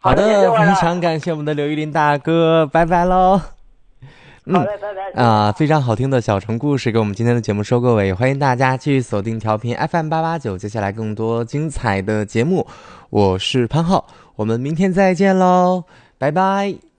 好的，非谢谢完了。 常感谢我们的刘玉林大哥，拜拜喽。 好嘞，拜拜。 非常好听的小城故事给我们今天的节目收个尾，欢迎大家继续锁定调频 FM889，接下来更多精彩的节目，我是潘浩，我们明天再见喽，拜拜。